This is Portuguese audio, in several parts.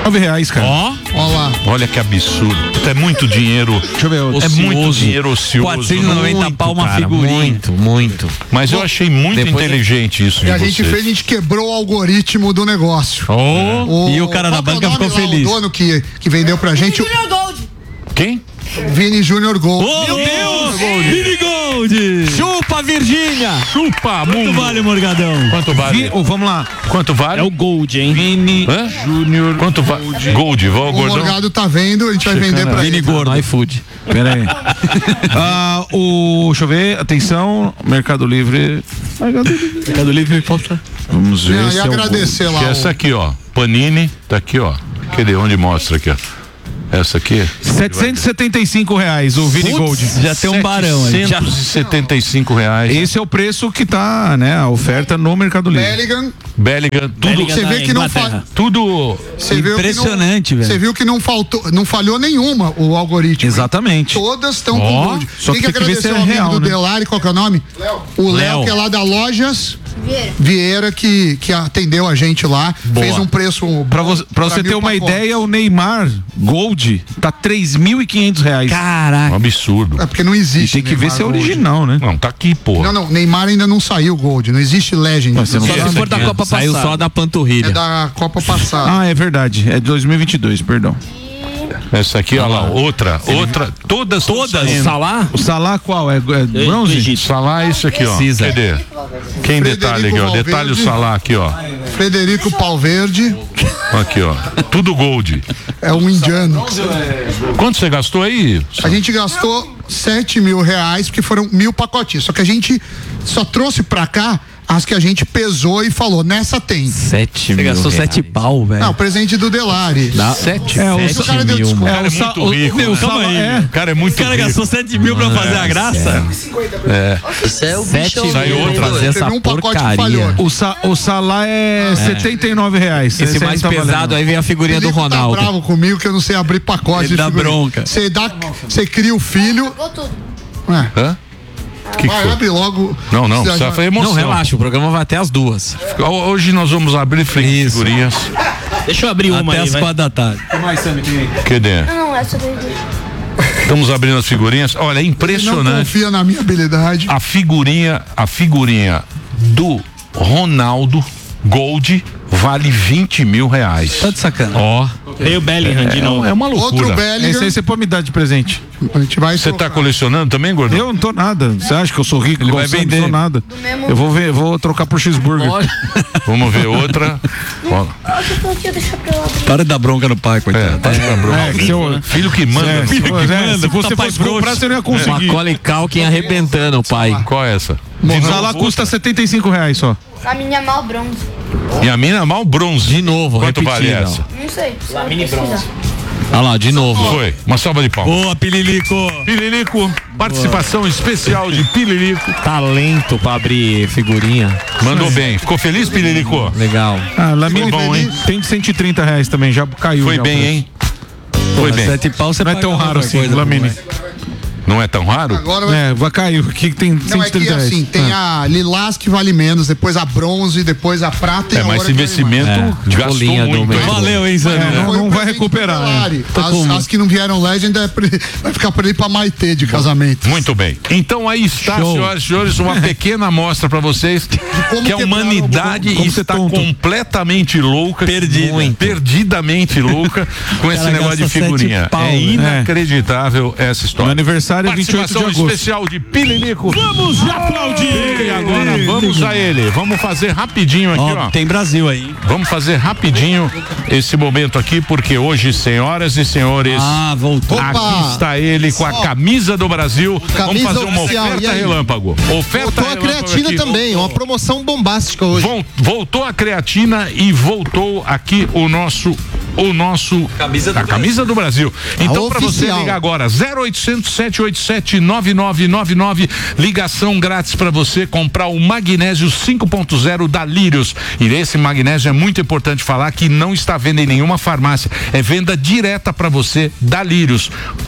R$9, cara. Ó lá. Olha que absurdo. É muito dinheiro. Deixa eu ver. É muito dinheiro ocioso. 490 pau uma figurinha. Muito. Mas eu achei muito inteligente isso. E a gente quebrou o algoritmo do negócio. E o cara da banca ficou feliz. O dono que vendeu pra gente. Junior Gold. Quem? Vini Junior Gold. Meu Deus! Vini Gold! Chupa, Virgínia! Chupa, Quanto vale, Morgadão? Quanto vale? Vamos lá. Quanto vale? É o Gold, hein? Vini Junior. Quanto vale? Gold, O Morgado tá vendo, a gente vai vender pra Vini ele. Gordo. iFood. Pera aí. Deixa eu ver, atenção, Mercado Livre. Mercado Livre, falta. Vamos ver. E agradecer lá. Que essa aqui, ó. Panini, tá aqui, ó. Cadê? Onde mostra aqui, ó? Essa aqui? R$775 o Vini Gold. Já tem um barão aí. R$775. Esse é o preço que tá, né? A oferta no Mercado Livre. Bellingham, tudo. Você vê que não falha. Tudo. Impressionante, velho. Você viu que não falhou nenhuma o algoritmo. Exatamente. Todas estão com Gold. Só que tem que ver se agradecer é o amigo real, do né? Delari, qual que é o nome? O Léo, que é lá da Lojas Vieira, que atendeu a gente lá. Boa. Fez um preço. Pra você ter uma ideia, o Neymar Gold tá R$3.500. Caraca. Um absurdo. É porque não existe. Tem que ver Neymar se é Gold. original, né? Não, tá aqui, pô. Não, Neymar ainda não saiu Gold. Não existe Legend. Mas você não Só sabe. se for da Copa passada. Saiu só da panturrilha. É da Copa passada. Ah, é verdade. É de 2022, perdão. Essa aqui, ó lá, outra, todas. Salah? O Salah qual? É bronze? Salah é isso aqui, ó. Precisa. Cadê? Quem detalha aqui, ó? Valverde. Detalhe o Salah aqui, ó. Frederico Palverde. Aqui, ó. Tudo Gold. É um indiano. Quanto você gastou aí? A gente gastou R$7.000, porque foram 1.000 pacotinhos. Só que a gente só trouxe pra cá as que a gente pesou e falou, nessa tem. 7 mil. Você gastou 7 pau, velho. Não, presente do Delari. 7 o cara deu desconto. O cara é muito rico. Meu, calma aí. O cara é muito rico. O cara gastou 7 mil pra fazer a graça? Isso é o bicho. Saiu outra fazer essa Teve um pacote que porcaria. O Salah é R$79. Esse mais pesado aí vem a figurinha do Ronaldo. Tá bravo comigo que eu não sei abrir pacote. Ele dá bronca. Você cria o filho. Hã? Que Vai, foi? abre logo. Não, só foi emoção. Não, relaxa, o programa vai até as 2. Hoje nós vamos abrir figurinhas. Deixa eu abrir uma até aí, as 4 da tarde. Cadê? Não, essa daí. Estamos abrindo as figurinhas. Olha, é Não impressionante. confia na minha habilidade. A figurinha do Ronaldo Gold vale R$20.000. Tá de sacanagem. Ó. Veio o Bellingham de novo. É uma loucura. Outro Bellingham. Esse aí você pode me dar de presente. A gente vai Você tá trocar. colecionando também, Gordão? Eu não tô nada. Você acha que eu sou rico? Ele vai vender. Não sou nada. mesmo- Eu vou trocar por cheeseburger. Vamos ver outra. Ó. Nossa, eu tinha deixar pra lá. Para de dar bronca no pai, coitado. Filho que manda. Se você fosse comprar, você não ia conseguir. Macaulay Culkin arrebentando o pai. Qual é essa? O Salah custa R$75 só. A minha mal bronze. E a mina mal bronze. De novo, Quanto vale repetida. essa? Não sei. Mini bronze. Olha lá, de novo. Foi. Uma salva de palmas. Boa, Pililico. Pililico, participação especial de Pililico. Talento pra abrir figurinha. Mandou bem. Ficou feliz, Pililico? Legal. Ah, Lamine bom, hein? tem de R$130 também, já caiu. Foi já bem, o preço. hein? Foi bem. 7 pau você Não é tão paga raro outra assim, coisa, Lamine. Não é tão raro? Agora vai... Vai cair. O que tem Não, é que R$130? assim, tem a lilás que vale menos, depois a bronze, depois a prata e a Mas ouro esse que vale mais. investimento gastou bolinha do muito. mês. hein? Valeu, hein, Zé? Não Foi o vai presente recuperar, do né? Delari. As que não vieram Legend vai ficar pra ele pra Maitê de casamento. Muito bem. Então aí está, Show. senhoras e senhores, uma pequena amostra pra vocês como que a quebrar humanidade como ser está tonto. completamente louca, Muito. perdidamente louca com esse cara negócio de gasta 7 figurinha. pau, É né? inacreditável essa Meu história. aniversário é 28 de Participação agosto. especial de Pililico. Vamos aplaudir! E agora vamos a ele. Vamos fazer rapidinho aqui, ó. Tem Brasil aí. Vamos fazer rapidinho esse momento aqui, porque hoje, senhoras e senhores, Voltou. Opa! aqui está ele com a camisa do Brasil. Vamos Camisa fazer uma oficial. oferta E aí? relâmpago. Oferta Voltou a relâmpago creatina aqui. também, uma promoção bombástica hoje. Voltou a creatina e voltou aqui a camisa do Brasil. Então, para você oficial. ligar agora, 0800 787 9999, ligação grátis para você comprar o magnésio 5.0 da Lírios. E esse magnésio é muito importante falar que não está venda em nenhuma farmácia, é venda direta para você da Lírios, com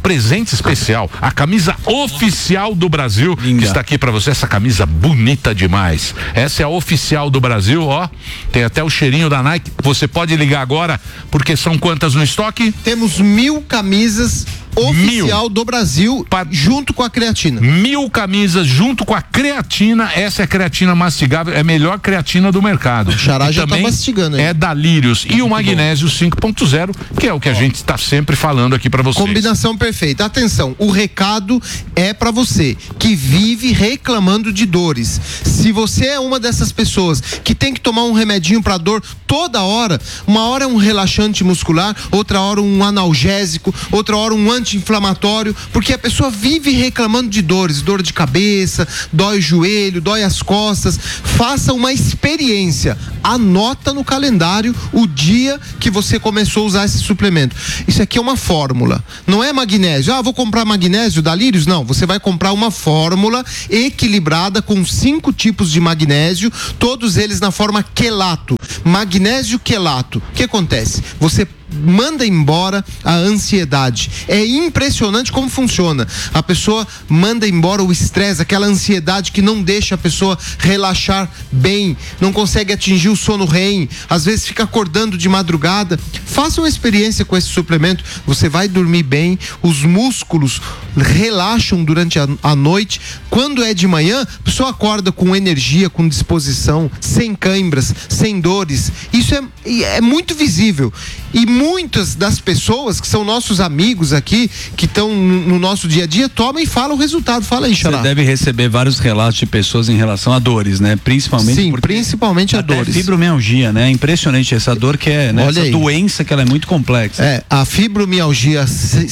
presente especial, a camisa oficial do Brasil, que está aqui para você, essa camisa bonita demais. Essa é a oficial do Brasil, ó, tem até o cheirinho da Nike. Você pode ligar agora, porque são quantas no estoque? Temos 1000 camisas oficial do Brasil, junto com a creatina. 1000 camisas junto com a creatina. Essa é a creatina mastigável, é a melhor creatina do mercado. O Xará já tá mastigando aí. É da Lírios. E o magnésio 5.0, que é o que a gente está sempre falando aqui para vocês. Combinação perfeita. Atenção, o recado é para você que vive reclamando de dores. Se você é uma dessas pessoas que tem que tomar um remedinho para dor toda hora, uma hora é um relaxante muscular, outra hora um analgésico, outra hora um anti-inflamatório, porque a pessoa vive reclamando de dores, dor de cabeça, dói o joelho, dói as costas. Faça uma experiência, anota no calendário o dia que você começou a usar esse suplemento. Isso aqui é uma fórmula, não é magnésio. Vou comprar magnésio da Lírios? Não, você vai comprar uma fórmula equilibrada com 5 tipos de magnésio, todos eles na forma quelato, magnésio quelato. O que acontece? Você manda embora a ansiedade. É impressionante como funciona. A pessoa manda embora o estresse, aquela ansiedade que não deixa a pessoa relaxar bem, não consegue atingir o sono REM, às vezes fica acordando de madrugada. Faça uma experiência com esse suplemento, você vai dormir bem, os músculos relaxam durante a noite. Quando é de manhã, a pessoa acorda com energia, com disposição, sem cãibras, sem dores. Isso é muito visível. E muitas das pessoas que são nossos amigos aqui, que estão no nosso dia a dia, tomam e falam o resultado. Fala aí, Xará. Você deve receber vários relatos de pessoas em relação a dores, né? Principalmente a dores. Fibromialgia, né? Impressionante essa dor que é, né? Essa doença que ela é muito complexa. A fibromialgia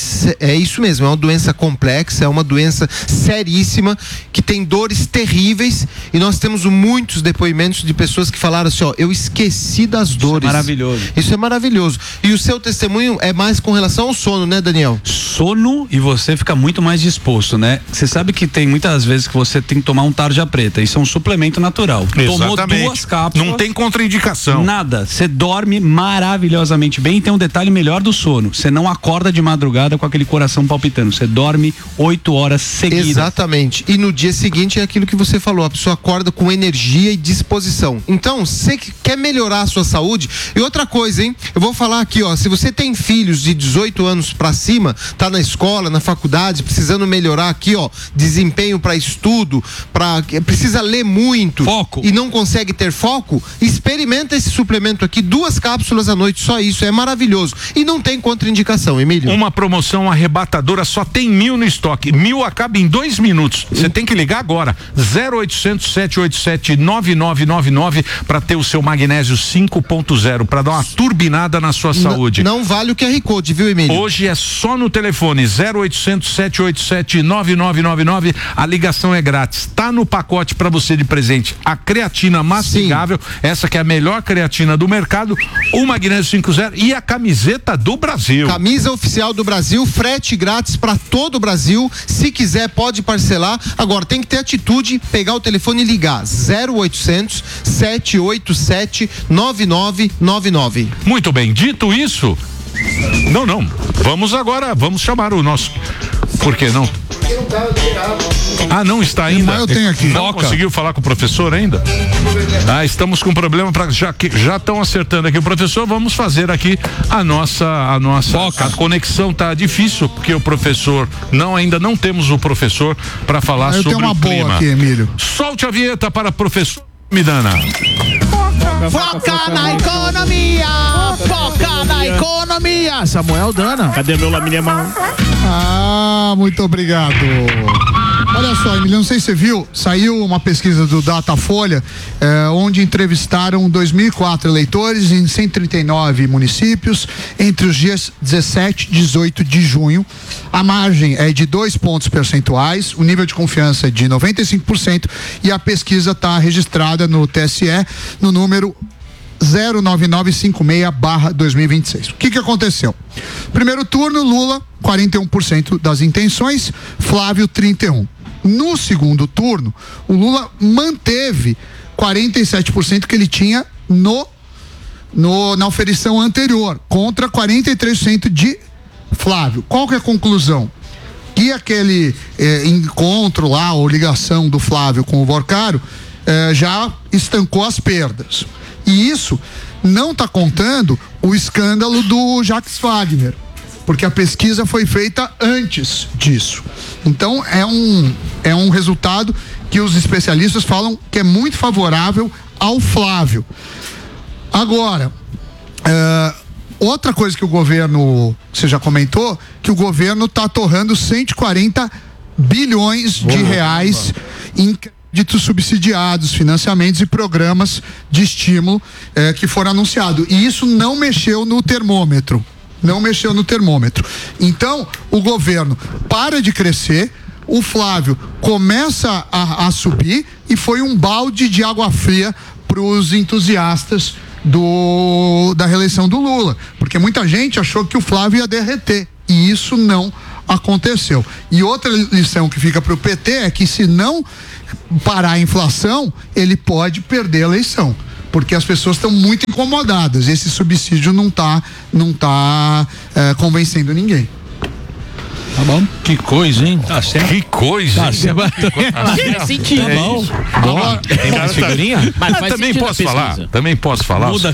é isso mesmo, é uma doença complexa, é uma doença seríssima, que tem dores terríveis, e nós temos muitos depoimentos de pessoas que falaram assim, eu esqueci das dores. Isso é maravilhoso. Isso é maravilhoso. E o seu testemunho é mais com relação ao sono, né, Daniel? Sono, e você fica muito mais disposto, né? Você sabe que tem muitas vezes que você tem que tomar um tarja preta, isso é um suplemento natural. Exatamente. Tomou 2 cápsulas. Não tem contraindicação. Nada. Você dorme maravilhosamente bem, e tem um detalhe melhor do sono. Você não acorda de madrugada com aquele coração palpitando. Você dorme 8 horas seguidas. Exatamente. E no dia seguinte é aquilo que você falou, a pessoa acorda com energia e disposição. Então, você quer melhorar a sua saúde? E outra coisa, hein? Eu vou falar aqui, se você tem filhos de 18 anos pra cima, tá na escola, na faculdade, precisando melhorar aqui, desempenho para estudo, precisa ler muito, foco, e não consegue ter foco, experimenta esse suplemento aqui, 2 cápsulas à noite, só isso, é maravilhoso. E não tem contraindicação, Emílio. Uma promoção arrebatadora, só tem 1000 no estoque. 1000 acaba em 2 minutos. Você tem que ligar agora, 0800 787 9999, para ter o seu magnésio 5.0, para dar uma turbinada na sua saúde. Não vale o QR Code, viu, Emílio? Hoje é só no telefone 0800 787 9999. A ligação é grátis. Tá no pacote para você de presente a creatina mastigável, essa que é a melhor creatina do mercado, o magnésio 5.0 e a camiseta do Brasil. Camisa oficial do Brasil, frete grátis para todo o Brasil. Se quiser, pode parcelar. Agora tem que ter atitude, pegar o telefone e ligar 0800 787 9999. Muito bem, dito isso, não, vamos chamar o nosso, por que não? Não está ainda. Eu tenho aqui. Não conseguiu falar com o professor ainda? Estamos com problema já estão acertando aqui o professor. Vamos fazer aqui a nossa a conexão tá difícil, porque o professor ainda não temos o professor para falar sobre o clima. Eu tenho uma boa aqui, Emílio. Solte a vinheta para professor Midana. Foca na economia! Foca na economia! Samuel Dana. Cadê meu Laminemão? Muito obrigado. Olha só, Emílio, não sei se você viu, saiu uma pesquisa do Datafolha, onde entrevistaram 2.004 eleitores em 139 municípios entre os dias 17 e 18 de junho. A margem é de 2 pontos percentuais, o nível de confiança é de 95% e a pesquisa está registrada no TSE no número 09956/2026. O que aconteceu? Primeiro turno, Lula, 41% das intenções, Flávio, 31%. No segundo turno, o Lula manteve 47% que ele tinha na oferição anterior, contra 43% de Flávio. Qual que é a conclusão? E aquele encontro lá, ou ligação do Flávio com o Vorcaro, já estancou as perdas. E isso não está contando o escândalo do Jacques Wagner, porque a pesquisa foi feita antes disso. Então é um resultado que os especialistas falam que é muito favorável ao Flávio. Agora, outra coisa que o governo, você já comentou, que o governo está torrando 140 bilhões de reais em créditos subsidiados, financiamentos e programas de estímulo que foram anunciados. E isso não mexeu no termômetro. Então, o governo para de crescer, o Flávio começa a subir e foi um balde de água fria para os entusiastas da reeleição do Lula, porque muita gente achou que o Flávio ia derreter e isso não aconteceu. E outra lição que fica para o PT é que se não parar a inflação, ele pode perder a eleição, porque as pessoas estão muito incomodadas. Esse subsídio não tá convencendo ninguém. Tá bom? Que coisa, hein? Tá certo. Que coisa, hein? Faz sentido. Tá bom. Tem mais figurinha? Mas faz também sentido posso a falar. pesquisa. Também posso falar. Muda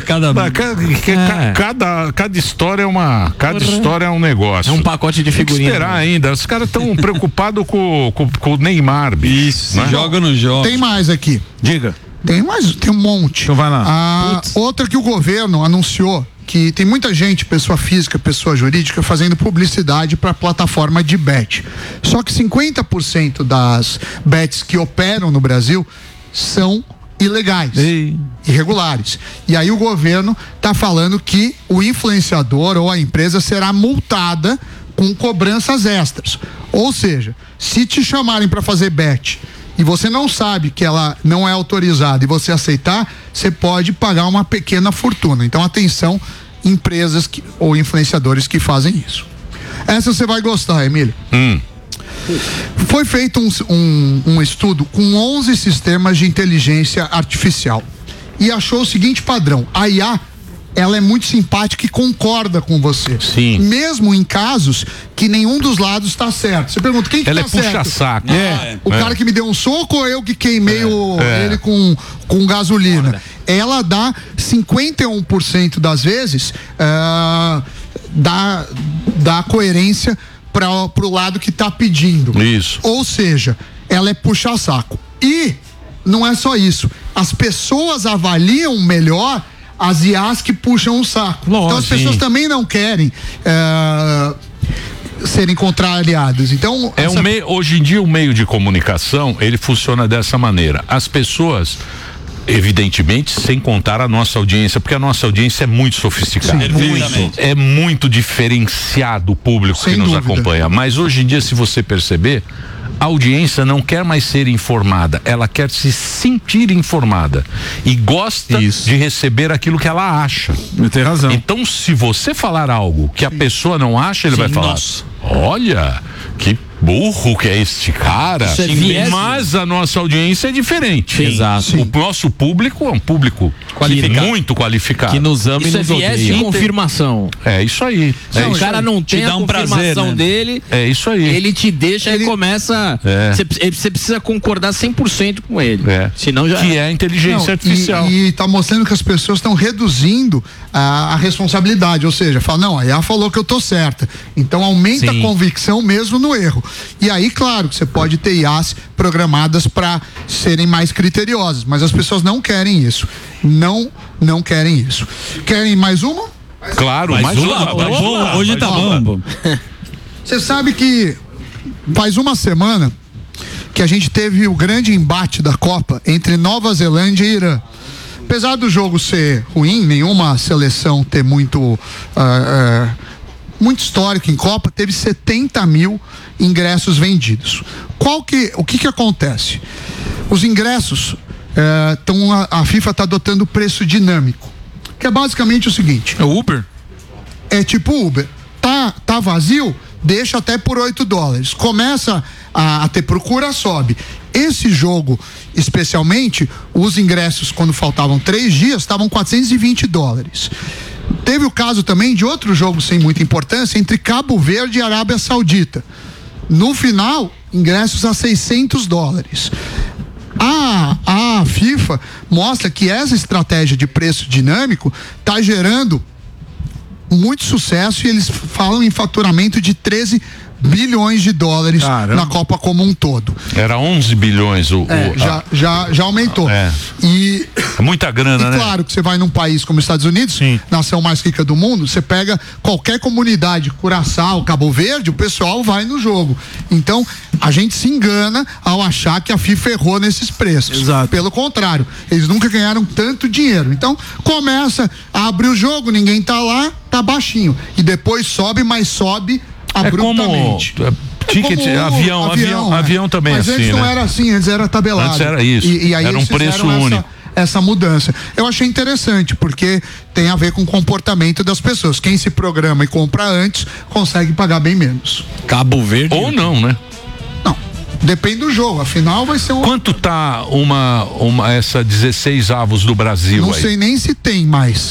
Cada história é cada história é um negócio. É um pacote de Tem que figurinha. esperar ainda. Os caras estão preocupados com o Neymar, bicho. Isso, né? joga no jogo. Tem mais aqui. Diga. Tem um monte. Então vai lá. Outra que o governo anunciou, que tem muita gente, pessoa física, pessoa jurídica, fazendo publicidade para a plataforma de bet. Só que 50% das bets que operam no Brasil são ilegais, irregulares. E aí o governo está falando que o influenciador ou a empresa será multada com cobranças extras. Ou seja, se te chamarem para fazer bet e você não sabe que ela não é autorizada e você aceitar, você pode pagar uma pequena fortuna. Então, atenção, empresas ou influenciadores que fazem isso. Essa você vai gostar, Emílio. Foi feito um estudo com 11 sistemas de inteligência artificial e achou o seguinte padrão: a IA, ela é muito simpática e concorda com você. Sim. Mesmo em casos que nenhum dos lados está certo. Você pergunta, quem que Ela tá é certo? puxa-saco. O cara que me deu um soco ou eu que queimei ele com gasolina? Ela dá 51% das vezes dá coerência pro lado que tá pedindo. Isso. Ou seja, ela é puxa-saco. E não é só isso. As pessoas avaliam melhor as IAs que puxam o saco. Lógico, então as pessoas também não querem serem contrariadas. Então hoje em dia o meio de comunicação ele funciona dessa maneira. As pessoas, evidentemente, sem contar a nossa audiência, porque a nossa audiência é muito sofisticada. É muito diferenciado o público que nos acompanha. Mas hoje em dia, se você perceber, a audiência não quer mais ser informada, ela quer se sentir informada e gosta de receber aquilo que ela acha. Tem razão. Então, se você falar algo que a pessoa não acha, ele vai falar: nossa, olha, que burro que é este cara. Mas a nossa audiência é diferente. Exato. O nosso público é um público muito qualificado. Que nos ama e nos odeia. Isso é viés de confirmação. É isso aí. O cara não tem a confirmação dele. É isso aí. Ele te deixa e começa. Você precisa concordar 100% com ele. Senão já. Que é a inteligência artificial. E tá mostrando que as pessoas estão reduzindo a responsabilidade. Ou seja, fala, não, a IA falou que eu tô certa. Então aumenta a convicção mesmo no erro. E aí, claro, que você pode ter IAs programadas para serem mais criteriosas, mas as pessoas não querem isso. Não querem isso. Querem mais uma? Claro, mais uma. Hoje tá bom. Você sabe que faz uma semana que a gente teve o grande embate da Copa entre Nova Zelândia e Irã. Apesar do jogo ser ruim, nenhuma seleção ter muito histórico em Copa, teve 70 mil ingressos vendidos. O que acontece? Os ingressos a FIFA está adotando preço dinâmico, que é basicamente o seguinte: é o Uber? É tipo Uber. Tá vazio? Deixa até por $8. Começa a ter procura, sobe. Esse jogo, especialmente, os ingressos, quando faltavam 3 dias, estavam $420. Teve o caso também de outro jogo sem muita importância entre Cabo Verde e Arábia Saudita. No final, ingressos a $600. A FIFA mostra que essa estratégia de preço dinâmico está gerando muito sucesso e eles falam em faturamento de 13 bilhões de dólares na Copa como um todo. Era 11 bilhões já aumentou. E é muita grana, né? Claro que você vai num país como os Estados Unidos, nação mais rica do mundo, você pega qualquer comunidade, Curaçao, Cabo Verde, o pessoal vai no jogo. Então, a gente se engana ao achar que a FIFA errou nesses preços. Exato. Pelo contrário, eles nunca ganharam tanto dinheiro. Então, começa, abre o jogo, ninguém tá lá, tá baixinho. E depois sobe, mas sobe abruptamente. Ticket, avião também mas assim, antes não era assim, antes era tabelado. Antes era isso. E aí era um preço único. Essa mudança. Eu achei interessante, porque tem a ver com o comportamento das pessoas. Quem se programa e compra antes, consegue pagar bem menos. Cabo Verde? Ou não, né? Não. Depende do jogo. Afinal, vai ser um. Quanto tá essa 16 avos do Brasil Não aí? sei nem se tem mais.